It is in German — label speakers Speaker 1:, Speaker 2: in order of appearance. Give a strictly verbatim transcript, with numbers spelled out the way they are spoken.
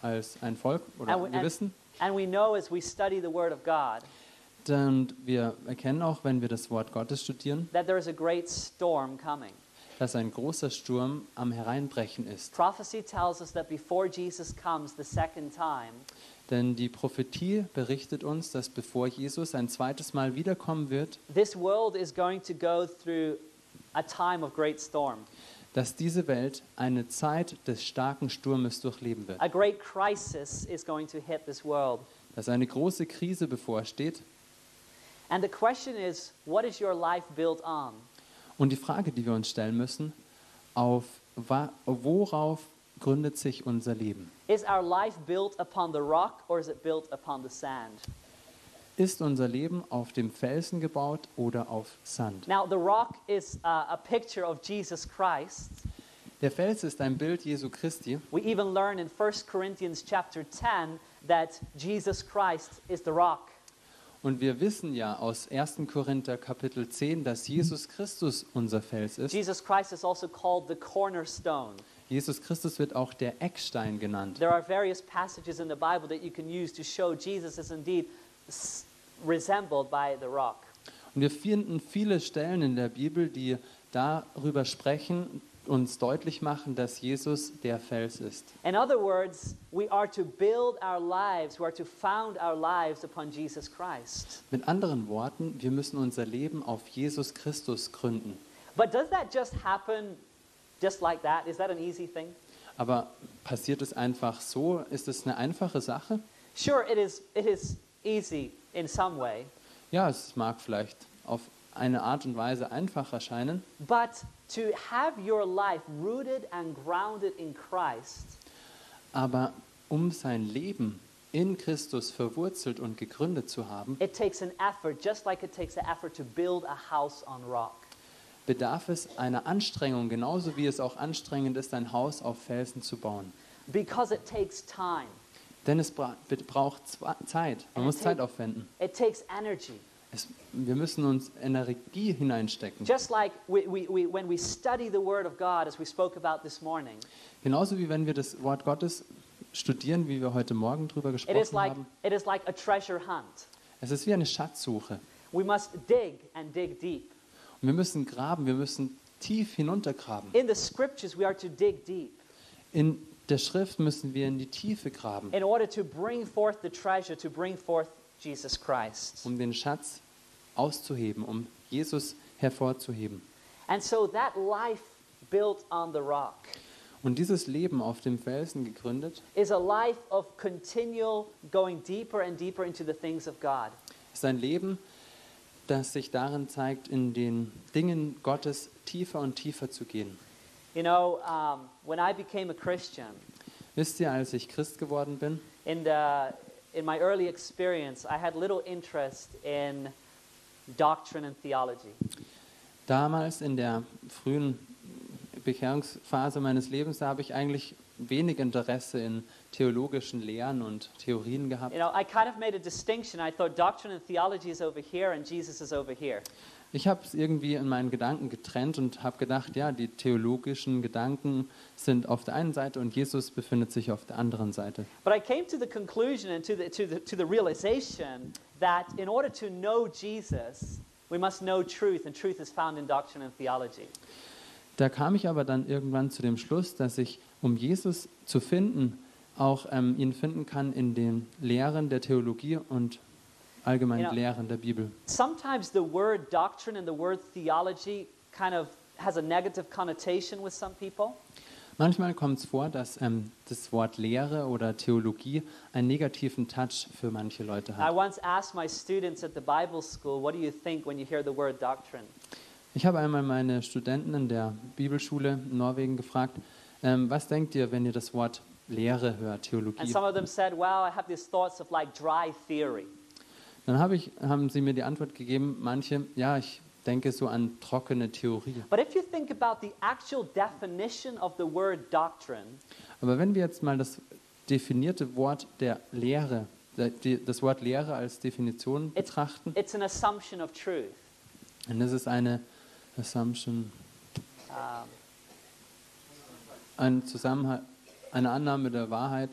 Speaker 1: als ein Volk oder
Speaker 2: And we,
Speaker 1: wir
Speaker 2: and,
Speaker 1: wissen,
Speaker 2: and we know as we study the Word of God
Speaker 1: und wir erkennen auch, wenn wir das Wort Gottes studieren,
Speaker 2: that there is a great storm coming.
Speaker 1: dass ein großer Sturm am Hereinbrechen ist.
Speaker 2: Prophecy tells us that before Jesus comes the second time,
Speaker 1: Denn die Prophetie berichtet uns, dass bevor Jesus ein zweites Mal wiederkommen wird,
Speaker 2: this world is going to go through a time of great storm.
Speaker 1: dass diese Welt eine Zeit des starken Sturmes durchleben wird.
Speaker 2: A great crisis is going to hit this world.
Speaker 1: Dass eine große Krise bevorsteht.
Speaker 2: And the question is, what is your life built on?
Speaker 1: Und die Frage, die wir uns stellen müssen, auf wa- worauf gründet sich unser Leben?
Speaker 2: Is our life built upon the rock or is it built upon the sand?
Speaker 1: Ist unser Leben auf dem Felsen gebaut oder auf Sand?
Speaker 2: Now, the rock is uh, a picture of Jesus Christ.
Speaker 1: Der Fels ist ein Bild Jesu Christi.
Speaker 2: We even learn in First Corinthians chapter ten that Jesus Christ is the rock.
Speaker 1: Und wir wissen ja aus ersten Korinther Kapitel zehn, dass Jesus Christus unser Fels ist.
Speaker 2: Jesus Christ is also called the cornerstone.
Speaker 1: Jesus Christus wird auch der Eckstein genannt.
Speaker 2: There are various passages in the Bible that you can use to show Jesus is indeed s- resembled by the rock.
Speaker 1: Und wir finden viele Stellen in der Bibel, die darüber sprechen, uns deutlich machen, dass Jesus der Fels ist.
Speaker 2: In other words, we are to build our lives, we are to found our lives upon Jesus Christ.
Speaker 1: Mit anderen Worten, wir müssen unser Leben auf Jesus Christus gründen.
Speaker 2: But does that just happen just like that? Is that an easy thing?
Speaker 1: Aber passiert es einfach so? Ist es eine einfache Sache?
Speaker 2: Sure, it is, it is easy in some way.
Speaker 1: Ja, es mag vielleicht auf eine Art und Weise einfach erscheinen.
Speaker 2: But to have your life rooted and grounded in Christ,
Speaker 1: Aber um sein Leben in Christus verwurzelt und gegründet zu haben,
Speaker 2: it takes an effort, just like it takes an effort to build a house on rock.
Speaker 1: bedarf es einer Anstrengung, genauso wie es auch anstrengend ist, ein Haus auf Felsen zu bauen.
Speaker 2: Because it takes time.
Speaker 1: Denn es bra braucht Zwa Zeit. Man
Speaker 2: And
Speaker 1: muss
Speaker 2: it
Speaker 1: Zeit
Speaker 2: take-
Speaker 1: aufwenden.
Speaker 2: It takes energy.
Speaker 1: Es, wir müssen uns Energie hineinstecken.
Speaker 2: Just like we, we, we, when we study the Word of God, as we spoke about this morning,
Speaker 1: Genauso wie wenn wir das Wort Gottes studieren, wie wir heute Morgen drüber
Speaker 2: it is
Speaker 1: gesprochen
Speaker 2: like,
Speaker 1: haben.
Speaker 2: it is like a treasure hunt.
Speaker 1: Es ist wie eine Schatzsuche.
Speaker 2: We must dig and dig deep.
Speaker 1: Und wir müssen graben, wir müssen tief hinuntergraben.
Speaker 2: In the Scriptures, we are to dig deep
Speaker 1: In der Schrift müssen wir in die Tiefe graben,
Speaker 2: in order to bring forth the treasure, to bring forth Jesus Christ.
Speaker 1: um den Schatz auszuheben, um Jesus hervorzuheben.
Speaker 2: And so that life built on the rock
Speaker 1: Und dieses Leben auf dem Felsen gegründet,
Speaker 2: is a life of continual going deeper and deeper into the things of God.
Speaker 1: ist ein Leben, das sich darin zeigt, in den Dingen Gottes tiefer und tiefer zu gehen.
Speaker 2: You know, um, when I became a Christian,
Speaker 1: Wisst ihr, als ich Christ geworden bin,
Speaker 2: in, the, in my early experience, I had little interest in doctrine and theology.
Speaker 1: damals in der frühen Bekehrungsphase meines Lebens, da habe ich eigentlich wenig Interesse in theologischen Lehren und Theorien gehabt.
Speaker 2: You know, I kind of made a distinction. I thought doctrine and theology is over here and Jesus is over here.
Speaker 1: Ich habe es irgendwie in meinen Gedanken getrennt und habe gedacht, ja, die theologischen Gedanken sind auf der einen Seite und Jesus befindet sich auf der anderen Seite.
Speaker 2: But I came to the conclusion and to the, to the, to the realization that in order to know Jesus, we must know truth, and truth is found in doctrine and theology.
Speaker 1: Da kam ich aber dann irgendwann zu dem Schluss, dass ich, um Jesus zu finden, auch ähm, ihn finden kann in den Lehren der Theologie und allgemein
Speaker 2: Ja.
Speaker 1: Lehren der Bibel.
Speaker 2: Sometimes the word doctrine and the word theology kind of has a negative connotation with some people.
Speaker 1: Manchmal kommt es vor, dass ähm, das Wort Lehre oder Theologie einen negativen Touch für manche Leute
Speaker 2: I
Speaker 1: hat.
Speaker 2: once asked my students at the Bible school, what do you think when you hear the word doctrine?
Speaker 1: Ich habe einmal meine Studenten in der Bibelschule in Norwegen gefragt, ähm, was denkt ihr, wenn ihr das Wort Lehre hört,
Speaker 2: And
Speaker 1: Theologie?
Speaker 2: some of them said, well, I have these thoughts of like dry theory.
Speaker 1: Dann habe ich, haben sie mir die Antwort gegeben, manche, ja, ich denke so an trockene Theorie.
Speaker 2: But if you think about the actual definition of the word doctrine,
Speaker 1: Aber wenn wir jetzt mal das definierte Wort der Lehre, der- die- das Wort Lehre als Definition
Speaker 2: It's-
Speaker 1: betrachten,
Speaker 2: it's an assumption of truth.
Speaker 1: dann ist es eine Assumption,
Speaker 2: Um,
Speaker 1: ein Zusammenhang, eine Annahme der Wahrheit.